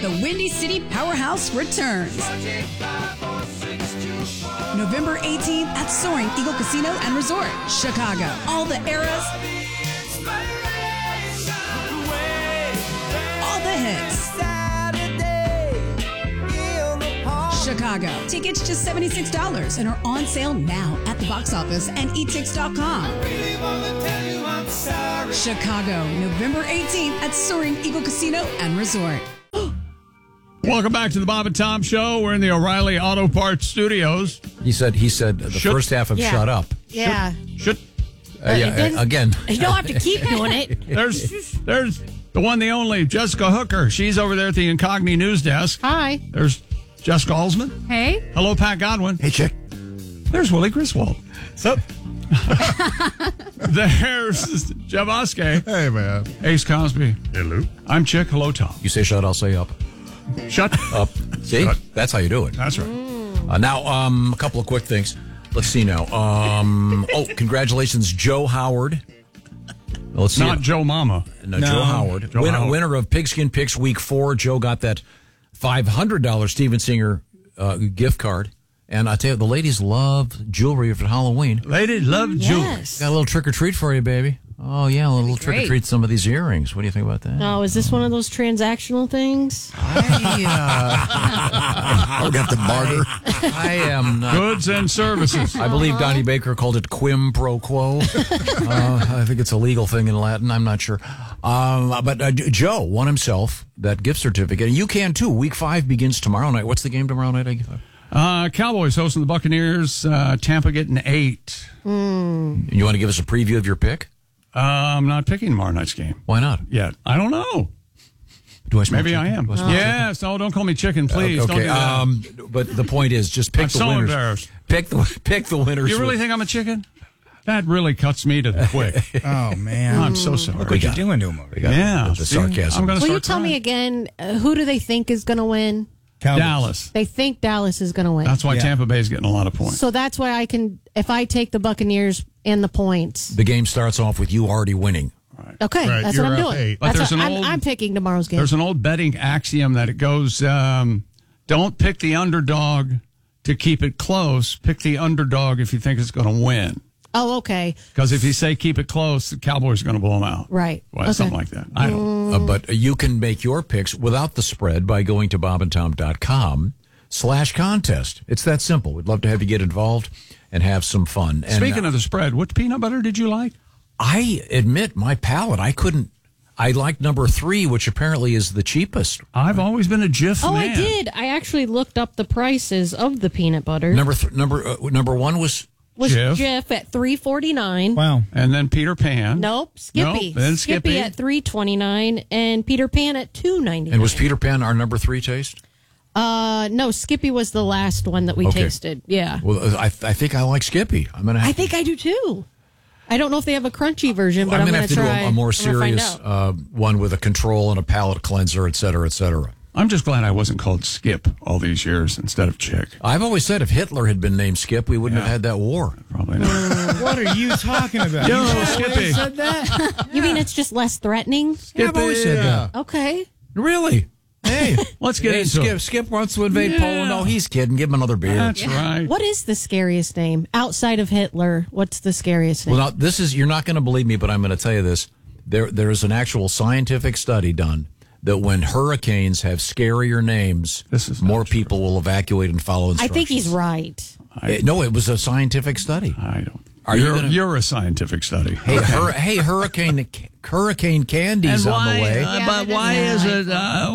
The Windy City Powerhouse returns. November 18th at Soaring Eagle Casino and Resort, Chicago. All the eras, all the hits. Chicago. Tickets just $76 and are on sale now at the box office and etix.com. Chicago, November 18th at Soaring Eagle Casino and Resort. Welcome back to the Bob and Tom Show. We're in the O'Reilly Auto Parts Studios. He said the first half of Shut Up. Yeah. Again. You don't have to keep doing it. There's the one, the only, Jessica Hooker. She's over there at the Incogni News Desk. Hi. There's Jessica Alsman. Hey. Hello, Pat Godwin. Hey, Chick. There's Willie Griswold. What's up? There's Jeff Oskey. Hey, man. Ace Cosby. Hello. I'm Chick. Hello, Tom. You say shut, I'll say up. Shut Up. See? Shut. That's how you do it. That's right. Now, a couple of quick things. Let's see now. Congratulations, Joe Howard. Let's see. Not Joe Mama. No, Joe Howard. Winner of Pigskin Picks Week 4. Joe got that $500 Steven Singer gift card. And I tell you, the ladies love jewelry for Halloween. Ladies love jewelry. Yes. Got a little trick or treat for you, baby. Oh, yeah, a little trick or treat. Some of these earrings. What do you think about that? Oh, is this one of those transactional things? I got the barter. I am not. Goods and services. I believe Donnie Baker called it quim pro quo. I think it's a legal thing in Latin. I'm not sure. But Joe won himself that gift certificate. And you can, too. Week 5 begins tomorrow night. What's the game tomorrow night? Cowboys hosting the Buccaneers. Tampa getting 8. You want to give us a preview of your pick? I'm not picking tomorrow night's game. Why not? Yet. I don't know. Do I smell Maybe chicken? I am. Do I smell Yes. No, don't call me chicken, please. Okay. Don't do that. But the point is, just pick I'm the so winners. embarrassed. Pick the winners. You really think I'm a chicken? That really cuts me to the quick. Oh, man. I'm so sorry. Look what you're doing to him over here. Yeah. The sarcasm. I'm going to Will you start tell me crying. again, who do they think is going to win? Cowboys. Dallas. They think Dallas is going to win. That's why Yeah. Tampa Bay is getting a lot of points. So that's why I can, if I take the Buccaneers and the points. The game starts off with you already winning. Okay, Right, that's what I'm you're up doing. 8. But That's there's what, an old- I'm picking tomorrow's game. There's an old betting axiom that it goes, don't pick the underdog to keep it close. Pick the underdog if you think it's going to win. Oh, okay. Because if you say keep it close, the Cowboys are going to blow them out. Right. Well, Okay. something like that. I don't. But you can make your picks without the spread by going to bobandtom.com/contest. It's that simple. We'd love to have you get involved and have some fun. And Speaking of the spread, what peanut butter did you like? I admit my palate, I liked number 3, which apparently is the cheapest. I've always been a Jif Oh, man. I did. I actually looked up the prices of the peanut butter. Number 1 was Jif at $3.49. Wow. And then Peter Pan. Nope, Skippy. Nope, then Skippy. at $3.29 and Peter Pan at $2.99. and was Peter Pan our number 3 taste? No, Skippy was the last one that we Okay. tasted. Yeah. Well, I think I like Skippy. I'm gonna. I think I do too. I don't know if they have a crunchy version, but I'm I'm gonna going have to try do a more I'm gonna find serious out. one with a control and a palate cleanser, et cetera, et cetera. I'm just glad I wasn't called Skip all these years instead of Chick. I've always said if Hitler had been named Skip, we wouldn't have had that war. Probably not. What are you talking about? Yo, You always Skippy. said that? You mean it's just less threatening? Yeah, I've always said that. Okay. Really? Hey, Let's get into it. Skip wants to invade Yeah. Poland. No, he's kidding. Give him another beer. That's right. What is the scariest name outside of Hitler? What's the scariest name? Well, now, you're not going to believe me, but I'm going to tell you this. There is an actual scientific study done that when hurricanes have scarier names, This is not more true. people will evacuate and follow I instructions. think he's right. No, it was a scientific study. I don't. Are you gonna- You're a scientific study. Hey, Hurricane Candy's on the way. But why is it?